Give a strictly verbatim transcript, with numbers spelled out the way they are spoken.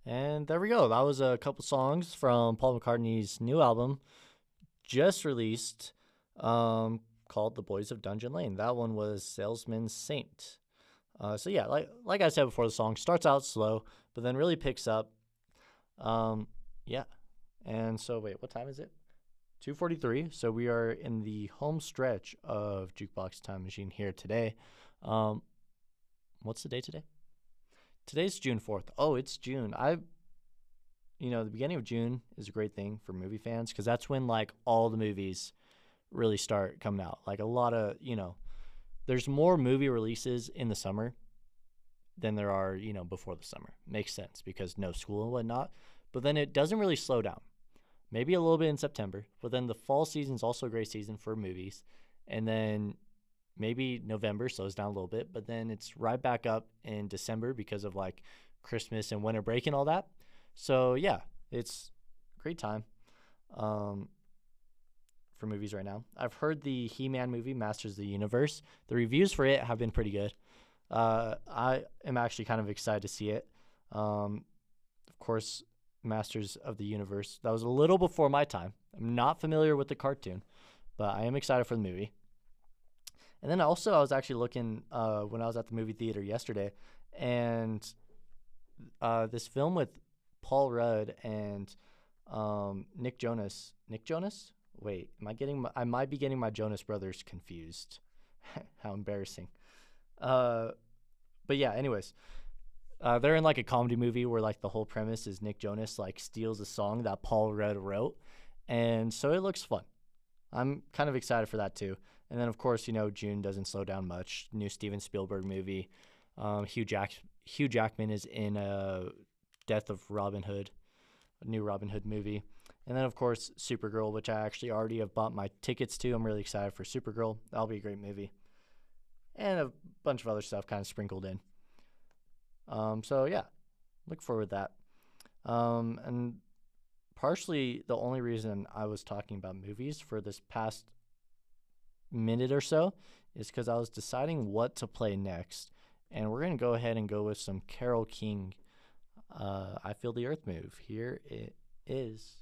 And there we go. That was a couple songs from Paul McCartney's new album, just released, um, called "The Boys of Dungeon Lane." That one was "Salesman Saint." Uh, so yeah, like like I said before, the song starts out slow, but then really picks up. Um, yeah, and so wait, what time is it? two forty-three. So we are in the home stretch of Jukebox Time Machine here today. Um, what's the day today? Today's June fourth. Oh, it's June. I, you know, the beginning of June is a great thing for movie fans because that's when like all the movies really start coming out. Like a lot of, you know, there's more movie releases in the summer than there are, you know, before the summer. Makes sense because no school and whatnot. But then it doesn't really slow down. Maybe a little bit in September, but then the fall season is also a great season for movies. And then maybe November slows down a little bit, but then it's right back up in December because of like Christmas and winter break and all that. So yeah, it's a great time um, for movies right now. I've heard the He-Man movie, Masters of the Universe. The reviews for it have been pretty good. Uh, I am actually kind of excited to see it. Um, of course, Masters of the Universe. That was a little before my time. I'm not familiar with the cartoon, but I am excited for the movie. And then also, I was actually looking uh, when I was at the movie theater yesterday, and uh, this film with Paul Rudd and um, Nick Jonas. Nick Jonas? Wait, am I getting? My, I might be getting my Jonas Brothers confused. How embarrassing. Uh, but yeah. Anyways, uh, they're in like a comedy movie where like the whole premise is Nick Jonas like steals a song that Paul Rudd wrote, and so it looks fun. I'm kind of excited for that too. And then of course, you know, June doesn't slow down much. New Steven Spielberg movie. Um, Hugh Jack Hugh Jackman is in a Death of Robin Hood, a new Robin Hood movie. And then of course, Supergirl, which I actually already have bought my tickets to. I'm really excited for Supergirl. That'll be a great movie. And a bunch of other stuff kind of sprinkled in. Um, so yeah, look forward to that. Um, and partially the only reason I was talking about movies for this past minute or so is because I was deciding what to play next. And we're going to go ahead and go with some Carole King, uh, I Feel the Earth Move. Here it is.